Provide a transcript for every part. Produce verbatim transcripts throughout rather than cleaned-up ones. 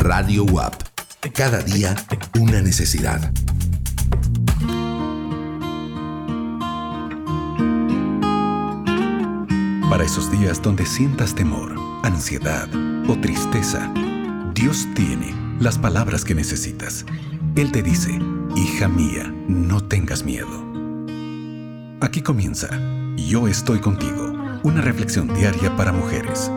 Radio U A P. Cada día una necesidad. Para esos días donde sientas temor, ansiedad o tristeza, Dios tiene las palabras que necesitas. Él te dice: hija mía, no tengas miedo. Aquí comienza Yo estoy contigo, una reflexión diaria para mujeres.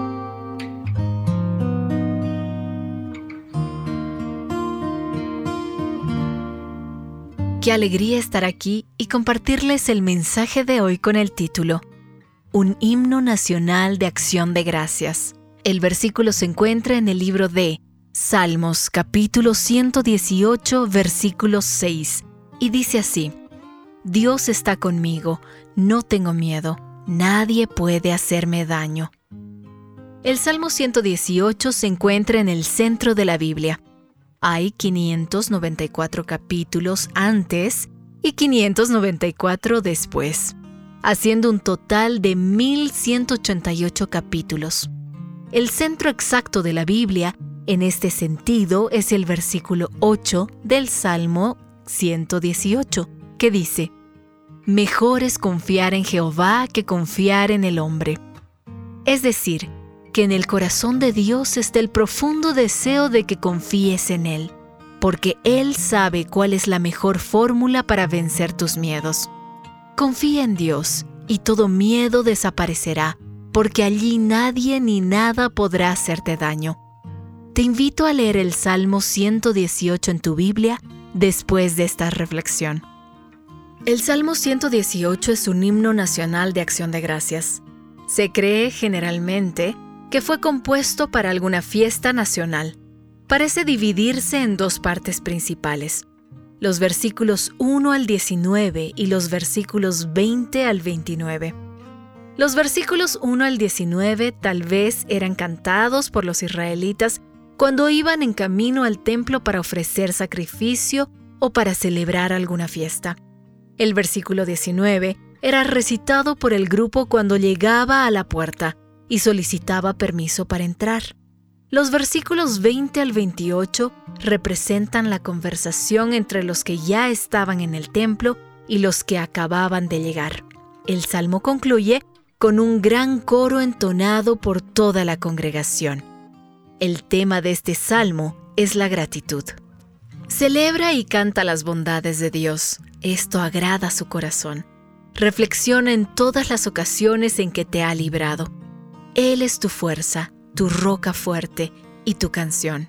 Qué alegría estar aquí y compartirles el mensaje de hoy con el título Un himno nacional de acción de gracias. El versículo se encuentra en el libro de Salmos, capítulo ciento dieciocho, versículo seis, y dice así: Dios está conmigo, no tengo miedo, nadie puede hacerme daño. El Salmo ciento dieciocho se encuentra en el centro de la Biblia. Hay quinientos noventa y cuatro capítulos antes y quinientos noventa y cuatro después, haciendo un total de mil ciento ochenta y ocho capítulos. El centro exacto de la Biblia, en este sentido, es el versículo ocho del Salmo ciento dieciocho, que dice: Mejor es confiar en Jehová que confiar en el hombre. Es decir, que en el corazón de Dios está el profundo deseo de que confíes en Él, porque Él sabe cuál es la mejor fórmula para vencer tus miedos. Confía en Dios y todo miedo desaparecerá, porque allí nadie ni nada podrá hacerte daño. Te invito a leer el Salmo ciento dieciocho en tu Biblia después de esta reflexión. El Salmo ciento dieciocho es un himno nacional de acción de gracias. Se cree generalmente que fue compuesto para alguna fiesta nacional. Parece dividirse en dos partes principales: los versículos uno al diecinueve y los versículos veinte al veintinueve. Los versículos uno al diecinueve tal vez eran cantados por los israelitas cuando iban en camino al templo para ofrecer sacrificio o para celebrar alguna fiesta. El versículo diecinueve era recitado por el grupo cuando llegaba a la puerta y solicitaba permiso para entrar. Los versículos veinte al veintiocho representan la conversación entre los que ya estaban en el templo y los que acababan de llegar. El salmo concluye con un gran coro entonado por toda la congregación. El tema de este salmo es la gratitud. Celebra y canta las bondades de Dios. Esto agrada su corazón. Reflexiona en todas las ocasiones en que te ha librado. Él es tu fuerza, tu roca fuerte y tu canción.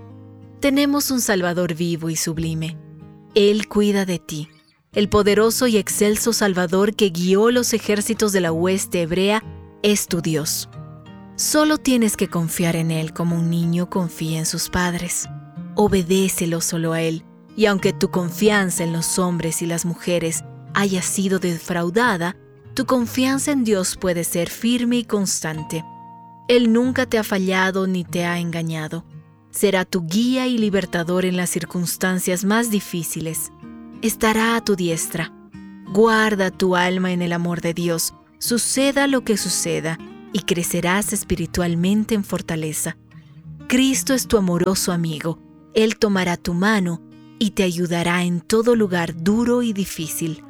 Tenemos un Salvador vivo y sublime. Él cuida de ti. El poderoso y excelso Salvador que guió los ejércitos de la hueste hebrea es tu Dios. Solo tienes que confiar en Él como un niño confía en sus padres. Obedécelo solo a Él, y aunque tu confianza en los hombres y las mujeres haya sido defraudada, tu confianza en Dios puede ser firme y constante. Él nunca te ha fallado ni te ha engañado. Será tu guía y libertador en las circunstancias más difíciles. Estará a tu diestra. Guarda tu alma en el amor de Dios, suceda lo que suceda, y crecerás espiritualmente en fortaleza. Cristo es tu amoroso amigo. Él tomará tu mano y te ayudará en todo lugar duro y difícil.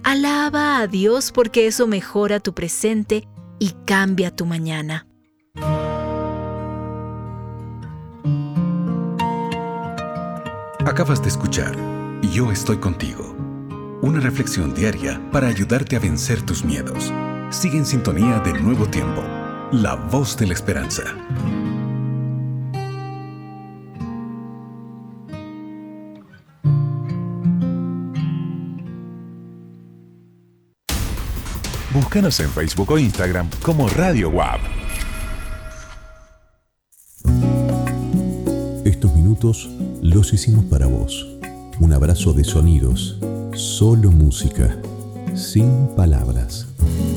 Alaba a Dios porque eso mejora tu presente y cambia tu mañana. Acabas de escuchar Yo estoy contigo, una reflexión diaria para ayudarte a vencer tus miedos. Sigue en sintonía de Nuevo Tiempo, la voz de la esperanza. Búscanos en Facebook o Instagram como Radio U A P. Estos minutos los hicimos para vos. Un abrazo de sonidos, solo música, sin palabras.